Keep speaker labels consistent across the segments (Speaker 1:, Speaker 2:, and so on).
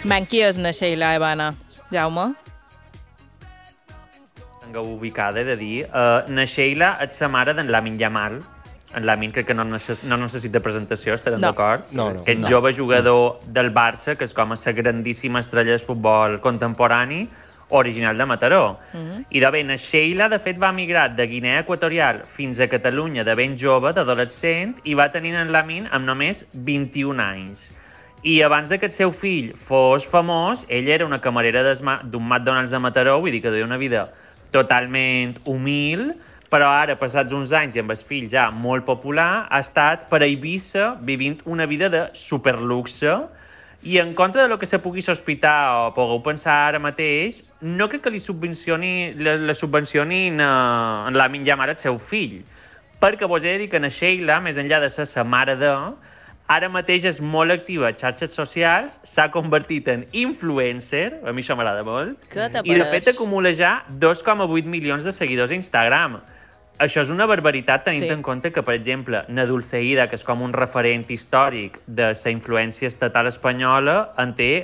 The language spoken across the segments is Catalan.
Speaker 1: Man, qui és na Sheila Evana? Jaume?
Speaker 2: Tingueu ubicada, he de dir. Na Sheila és la mare d'en Lamine Yamal. En Lamine crec que no necessita presentació, estarem d'acord?
Speaker 3: No.
Speaker 2: Aquest jove jugador del Barça, que és com la grandíssima estrella del futbol contemporani, original de Mataró. I de bé, na Sheila, de fet, va migrar de Guinea Equatorial fins a Catalunya de ben jove, d'adolescent, i va tenir en Lamine amb només 21 anys. I abans que el seu fill fos famós, ella era una camarera d'un McDonald's de Mataró, vull dir que duia una vida totalment humil, però ara, passats uns anys i amb el fill ja molt popular, ha estat per a Eivissa vivint una vida de superluxe i en contra de lo que se pugui sospitar o pugueu pensar ara mateix, no crec que la subvencionin en Lamine Yamal el seu fill, perquè vos he de dir que na Sheila, més enllà de ser sa mare de, ara mateix és molt activa a xarxes socials, s'ha convertit en influencer, a mi això m'agrada molt, i de fet acumula ja 2,8 milions de seguidors a Instagram. Això és una barbaritat tenint en compte que, per exemple, na Dulceida, que és com un referent històric de la influència estatal espanyola, en té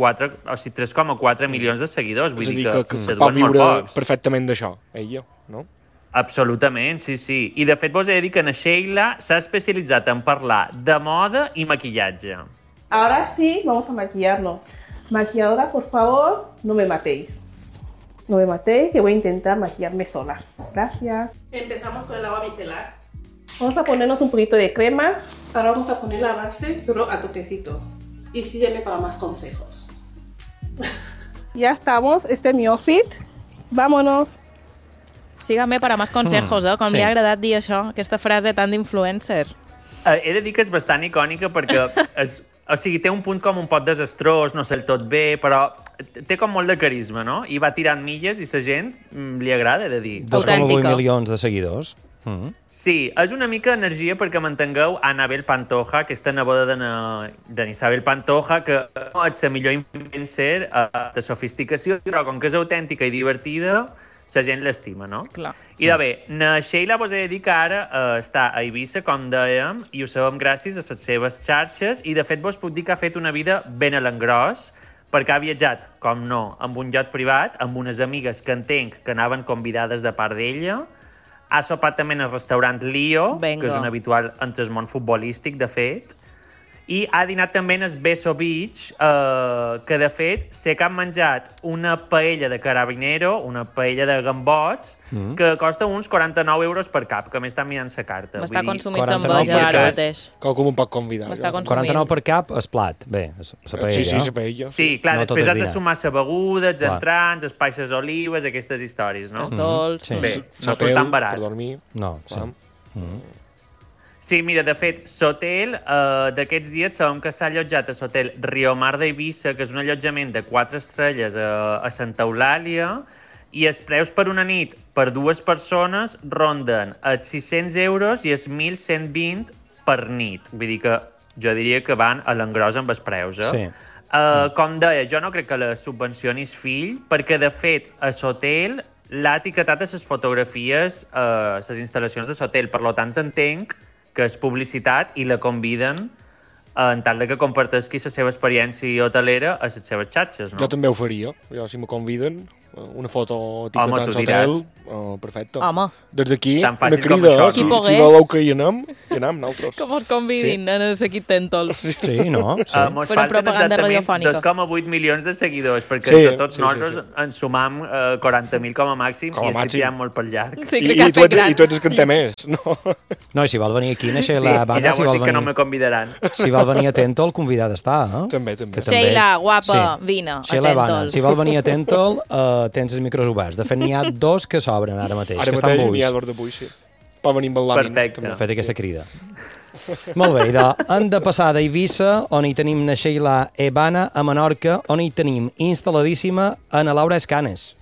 Speaker 2: 3,4 milions de seguidors. Vull dir
Speaker 3: que pot viure perfectament d'això, ella, no?
Speaker 2: Absolutament, sí. I de fet vos he de dir que na Sheila s'ha especialitzat en parlar de moda i maquillatge.
Speaker 4: Ahora sí, vamos a maquillarlo. Maquilladora, por favor, no me matéis. No me matéis, que voy a intentar maquillarme sola. Gracias. Empezamos con el agua micelar. Vamos a ponernos un poquito de crema. Ahora vamos a poner la base, pero a toquecito. Y sígueme para más consejos. Ya estamos, este es mi outfit. Vámonos.
Speaker 1: Sígame para más consejos, com li ha agradat dir això, aquesta frase tan d'influencer.
Speaker 2: He de dir que és bastant icònica perquè té un punt com un pot desastrós, no sé el tot bé, però té com molt de carisma, no? I va tirant milles i la gent li agrada, he de dir.
Speaker 5: 2,8 milions de seguidors.
Speaker 2: Sí, és una mica d'energia perquè mantingueu Anabel Pantoja, aquesta neboda d'Isabel Pantoja, que no és la millor influencer de sofisticació, però com que és autèntica i divertida, la gent l'estima, no?
Speaker 1: Clar.
Speaker 2: I de bé, na Sheila vos he de dir que ara està a Eivissa, com dèiem, i ho sabem gràcies a les seves xarxes, i de fet vos puc dir que ha fet una vida ben a l'engròs, perquè ha viatjat, com no, amb un iot privat, amb unes amigues que entenc que anaven convidades de part d'ella, ha sopat també en el restaurant Lio, que és un habitual entre el món futbolístic, de fet, i ha dinat també en el Beso Beach, que de fet sé que han menjat una paella de carabinero, una paella de gambots, que costa uns 49 euros per cap, que més estan mirant la carta.
Speaker 1: M'està consumint enveja ara mateix.
Speaker 3: Com em pot convidar?
Speaker 5: 49 per cap és plat. Bé, la paella.
Speaker 3: Sí, la paella.
Speaker 2: Sí, clar, després has de sumar la beguda, els entrants, els paixes olives, aquestes històries, no?
Speaker 1: Els dolç.
Speaker 2: Bé, no surt tan barat.
Speaker 3: Per dormir.
Speaker 5: No, sí.
Speaker 2: Sí, mira, de fet, l'hotel d'aquests dies sabem que s'ha allotjat a l'hotel Riomar d'Eivissa, que és un allotjament de 4 estrelles a Santa Eulàlia, i els preus per una nit per 2 persones ronden els 600 euros i els 1.120 per nit. Vull dir que jo diria que van a l'engròs amb els preus,
Speaker 5: Sí.
Speaker 2: Com deia, jo no crec que la subvencionis fill, perquè, de fet, a l'hotel l'ha etiquetat a les fotografies, a les instal·lacions de l'hotel. Per tant, entenc que és publicitat i la conviden en tal que comparteixi la seva experiència hotelera a les seves xarxes, no?
Speaker 3: Jo també ho faria. Jo, si me conviden, una foto
Speaker 2: Home,
Speaker 3: etiquetant
Speaker 2: tu diràs.
Speaker 3: l'hotel, perfecte.
Speaker 1: Home.
Speaker 3: Des d'aquí,
Speaker 2: Tan
Speaker 3: una
Speaker 2: fàcil com
Speaker 3: crida,
Speaker 2: això,
Speaker 3: si
Speaker 1: no?
Speaker 3: voleu que hi anem nosaltres.
Speaker 1: Que mos convidin en el Seguit Tèntol.
Speaker 5: Sí, no? Sí.
Speaker 2: Mos
Speaker 1: Per una
Speaker 2: falten
Speaker 1: propaganda
Speaker 2: exactament
Speaker 1: radiofònica.
Speaker 2: 2,8 milions de seguidors, perquè
Speaker 3: Sí,
Speaker 2: de tots
Speaker 3: sí,
Speaker 2: nosaltres en sumam 40.000 com a màxim
Speaker 3: Com a
Speaker 2: i estic
Speaker 3: màxim.
Speaker 2: tirant molt per llarg.
Speaker 1: Sí,
Speaker 3: I tu ets el que en té més, no?
Speaker 5: No, i si vol venir aquí, na
Speaker 2: Sí,
Speaker 5: Sheila
Speaker 2: i
Speaker 5: Evana,
Speaker 2: llavors sí que no me convidaran.
Speaker 5: si vol venir a Tèntol, convidat està, eh?
Speaker 3: També.
Speaker 5: Que
Speaker 1: Sheila, guapa, vine a
Speaker 5: Sheila Evana,
Speaker 1: Tèntol.
Speaker 5: si vol venir a Tèntol, tens els micros oberts. De fet, n'hi ha 2 que s'obren ara mateix,
Speaker 3: Ara
Speaker 5: que estan
Speaker 3: mateix
Speaker 5: buits.
Speaker 3: n'hi ha dos de buits, sí. Pot venir amb el làmin.
Speaker 2: Perfecte.
Speaker 5: Hem fet aquesta crida. Molt bé, hem de passar d'Eivissa, on hi tenim na Sheila Evana, a Menorca, on hi tenim instal·ladíssima Ana Laura Escanes.